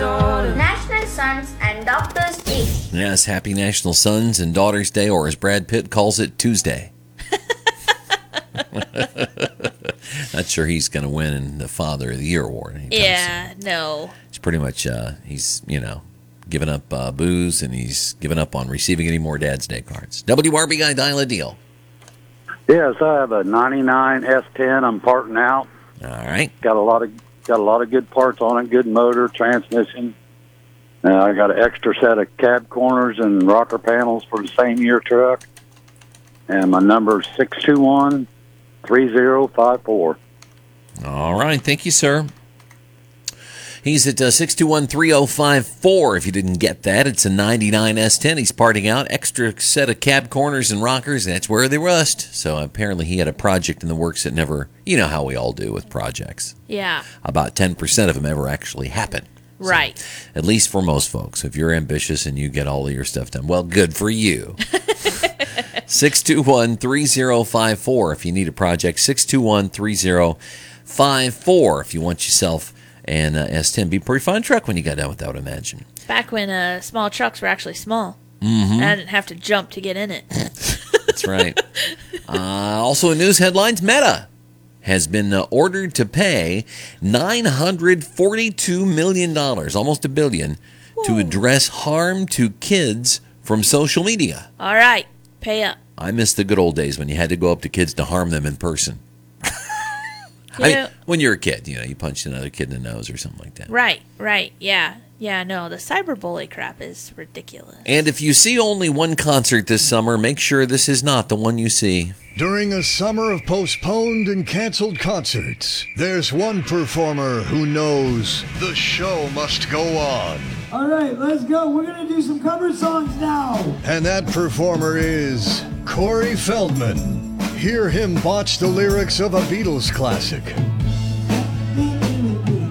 National Sons and Daughters Day. Yes, happy National Sons and Daughters Day, or as Brad Pitt calls it, Tuesday. Not sure he's going to win in the Father of the Year award anytime soon. No. It's pretty much, he's, given up booze, and he's given up on receiving any more Dad's Day cards. WRB guy, dial a deal. Yes, I have a 99 S10. I'm parting out. All right. Got a lot of good parts on it. Good motor, transmission. I got an extra set of cab corners and rocker panels for the same year truck. And my number is 621-3054. All right. Thank you, sir. He's at 621-3054. If you didn't get that, it's a 99 S10. He's parting out. Extra set of cab corners and rockers. That's where they rust. So apparently he had a project in the works that never, you know how we all do with projects. Yeah. About 10% of them ever actually happen. Right. So, at least for most folks. If you're ambitious and you get all of your stuff done, well, good for you. 621-3054 if you need a project. 621-3054 if you want yourself an S10. Be a pretty fun truck when you got done with that, I would imagine. Back when small trucks were actually small. Mm-hmm. I didn't have to jump to get in it. That's right. Also in news headlines, Meta has been ordered to pay $942 million, almost $1 billion, to address harm to kids from social media. All right, pay up. I miss the good old days when you had to go up to kids to harm them in person. When you're a kid, you punched another kid in the nose or something like that. Right, yeah. Yeah, no, the cyberbully crap is ridiculous. And if you see only one concert this summer, make sure this is not the one you see. During a summer of postponed and canceled concerts, there's one performer who knows the show must go on. All right, let's go. We're going to do some cover songs now. And that performer is Corey Feldman. Hear him botch the lyrics of a Beatles classic.